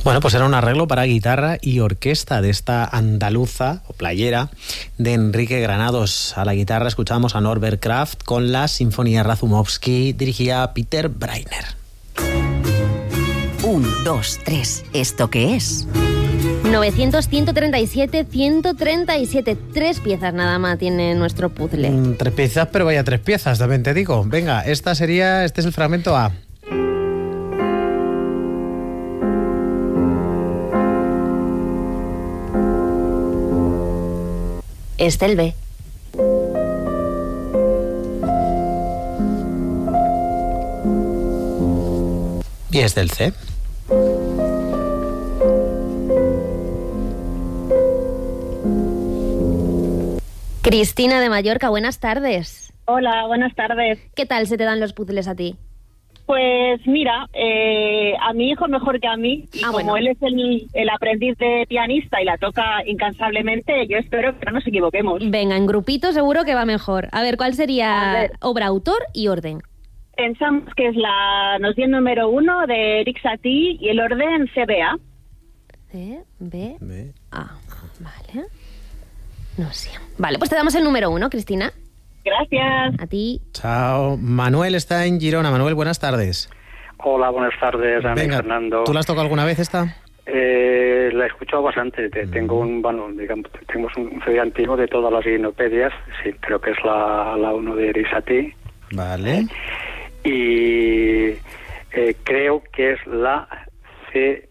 Bueno, pues era un arreglo para guitarra y orquesta de esta andaluza o playera de Enrique Granados. A la guitarra escuchamos a Norbert Kraft con la Sinfonía Razumovsky, dirigida a Peter Breiner. 1, 2, 3. ¿Esto qué es? 900, 137, 137. 3 piezas nada más tiene nuestro puzzle. 3 piezas, pero vaya 3 piezas, también te digo. Venga, este es el fragmento A. Este el B. Y este el C. Cristina de Mallorca, buenas tardes. Hola, buenas tardes. ¿Qué tal se te dan los puzzles a ti? Pues mira, a mi hijo mejor que a mí, y como él es el aprendiz de pianista y la toca incansablemente, yo espero que no nos equivoquemos. Venga, en grupito seguro que va mejor. A ver, ¿cuál sería obra, autor y orden? Pensamos que es la noción número 1 de Eric Satie y el orden CBA. C, B, A. Vale. No sé. Vale, pues te damos el número 1, Cristina. Gracias. A ti. Chao. Manuel está en Girona. Manuel, buenas tardes. Hola, buenas tardes, Venga, Fernando. ¿Tú la has tocado alguna vez esta? La he escuchado bastante. Tengo un CD antiguo de todas las guinopedias. Sí, creo que es la 1 de Eric Satie. Vale. Y creo que es la C,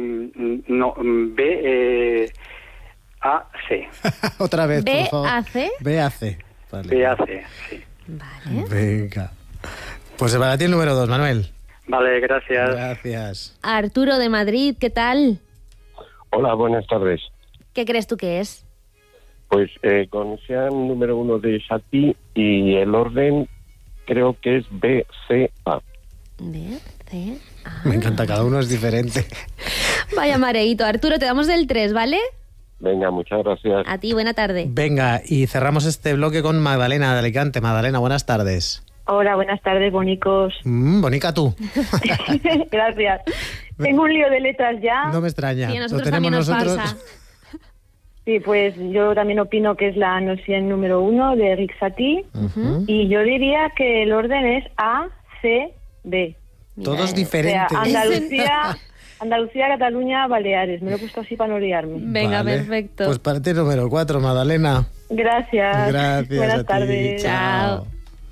B, A, C. Otra vez, B, por favor. A, C. B, A, C. Vale. B, A, C, sí. Vale. Venga. Pues para ti el número 2, Manuel. Vale, gracias. Gracias. Arturo de Madrid, ¿qué tal? Hola, buenas tardes. ¿Qué crees tú que es? Pues conocía el número 1 de Satie y el orden creo que es B, C, A. B, C, A. Me encanta, cada uno es diferente. Vaya mareíto. Arturo, te damos del 3, ¿vale? Venga, muchas gracias. A ti, buena tarde. Venga, y cerramos este bloque con Magdalena de Alicante. Magdalena, buenas tardes. Hola, buenas tardes, bonicos. Bonica tú. Gracias. Tengo un lío de letras ya. No me extraña. Sí, a nosotros Lo tenemos también nos nosotros. pasa. Sí, pues yo también opino que es la noción número 1 de Eric Satie. Y yo diría que el orden es A, C, B. Todos O diferentes. sea, Andalucía, Cataluña, Baleares. Me lo he puesto así para no liarme. Venga, Vale. perfecto. Pues para ti número 4, Magdalena. Gracias. Gracias. Buenas a ti. tardes. Chao.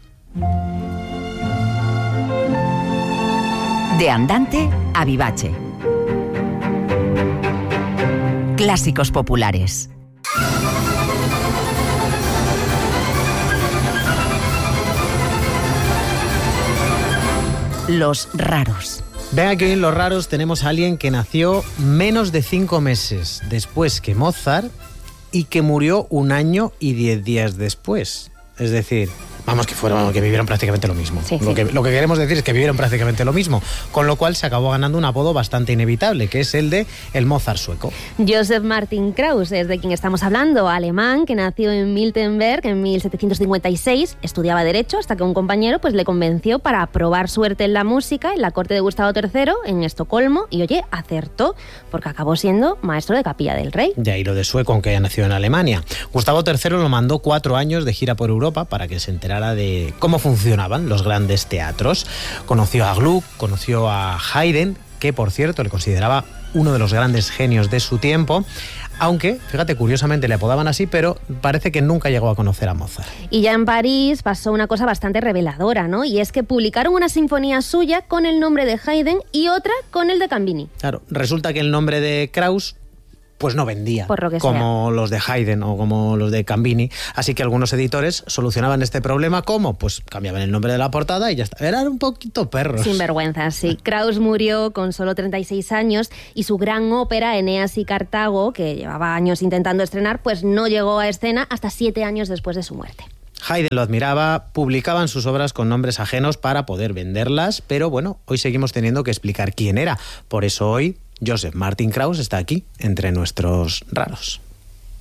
De Andante a Vivace. Clásicos populares. Los raros. Venga, que hoy en Los Raros tenemos a alguien que nació menos de 5 meses después que Mozart y que murió 1 año y 10 días después. Es decir, que vivieron prácticamente lo mismo. Sí, lo que queremos decir es que vivieron prácticamente lo mismo, con lo cual se acabó ganando un apodo bastante inevitable, que es el de el Mozart sueco. Joseph Martin Krauss es de quien estamos hablando, alemán, que nació en Miltenberg en 1756, estudiaba Derecho hasta que un compañero pues le convenció para probar suerte en la música en la corte de Gustavo III en Estocolmo y oye, acertó, porque acabó siendo maestro de capilla del rey. De ahí lo de sueco, aunque haya nacido en Alemania. Gustavo III lo mandó 4 años de gira por Europa para que se enterara de cómo funcionaban los grandes teatros. Conoció a Gluck, conoció a Haydn, que por cierto le consideraba uno de los grandes genios de su tiempo, aunque, fíjate, curiosamente le apodaban así, pero parece que nunca llegó a conocer a Mozart. Y ya en París pasó una cosa bastante reveladora, ¿no? Y es que publicaron una sinfonía suya con el nombre de Haydn y otra con el de Cambini. Claro, resulta que el nombre de Krauss pues no vendía Por lo que como los de Haydn o como los de Cambini, así que algunos editores solucionaban este problema ¿cómo? Pues cambiaban el nombre de la portada y ya está. Eran un poquito perros. Sin vergüenza, sí. Krauss murió con solo 36 años y su gran ópera Eneas y Cartago, que llevaba años intentando estrenar, pues no llegó a escena hasta 7 años después de su muerte. Haydn lo admiraba, publicaban sus obras con nombres ajenos para poder venderlas, pero bueno, hoy seguimos teniendo que explicar quién era. Por eso hoy Joseph Martin Krauss está aquí, entre nuestros raros.